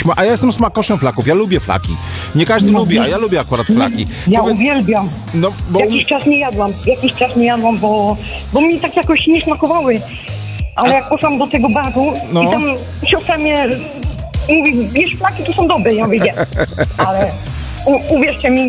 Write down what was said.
A ja jestem smakoszem flaków, ja lubię flaki. Nie każdy lubi, a ja lubię akurat flaki. Ja uwielbiam. No, bo... Jakiś czas nie jadłam, bo mi tak jakoś nie smakowały. Ale jak poszłam do tego baru i tam siostra mnie mówi, wiesz, flaki to są dobre. Ja mówię, nie. Ale uwierzcie mi,